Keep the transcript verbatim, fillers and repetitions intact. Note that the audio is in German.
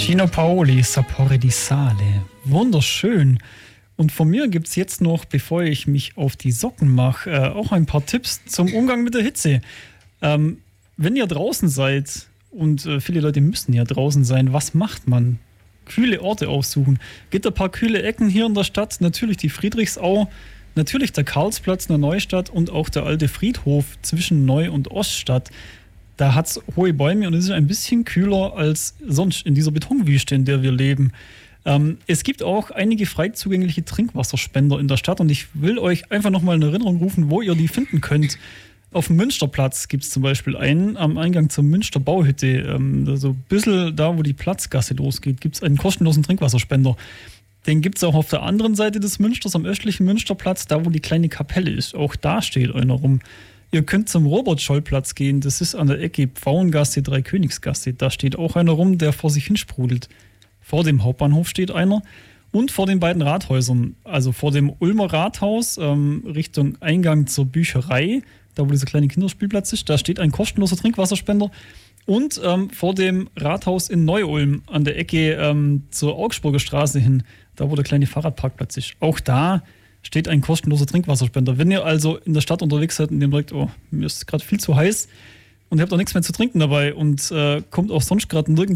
Gino Paoli, Sapore di Sale. Wunderschön. Und von mir gibt es jetzt noch, bevor ich mich auf die Socken mache, äh, auch ein paar Tipps zum Umgang mit der Hitze. Ähm, wenn ihr draußen seid, und äh, viele Leute müssen ja draußen sein, was macht man? Kühle Orte aufsuchen. Gibt ein paar kühle Ecken hier in der Stadt. Natürlich die Friedrichsau, natürlich der Karlsplatz in der Neustadt und auch der alte Friedhof zwischen Neu- und Oststadt. Da hat es hohe Bäume und es ist ein bisschen kühler als sonst in dieser Betonwüste, in der wir leben. Ähm, es gibt auch einige frei zugängliche Trinkwasserspender in der Stadt und ich will euch einfach nochmal in Erinnerung rufen, wo ihr die finden könnt. Auf dem Münsterplatz gibt es zum Beispiel einen am Eingang zur Münster Bauhütte. Ähm, also ein bisschen da, wo die Platzgasse losgeht, gibt es einen kostenlosen Trinkwasserspender. Den gibt es auch auf der anderen Seite des Münsters, am östlichen Münsterplatz, da wo die kleine Kapelle ist. Auch da steht einer rum. Ihr könnt zum Robert-Scholl-Platz gehen, das ist an der Ecke Pfauengasse, Dreikönigsgasse. Da steht auch einer rum, der vor sich hinsprudelt. Vor dem Hauptbahnhof steht einer und vor den beiden Rathäusern. Also vor dem Ulmer Rathaus ähm, Richtung Eingang zur Bücherei, da wo dieser kleine Kinderspielplatz ist, da steht ein kostenloser Trinkwasserspender. Und ähm, vor dem Rathaus in Neu-Ulm an der Ecke ähm, zur Augsburger Straße hin, da wo der kleine Fahrradparkplatz ist. Auch da steht ein kostenloser Trinkwasserspender. Wenn ihr also in der Stadt unterwegs seid und ihr merkt, oh, mir ist gerade viel zu heiß und ihr habt auch nichts mehr zu trinken dabei und äh, kommt auch sonst gerade nirgends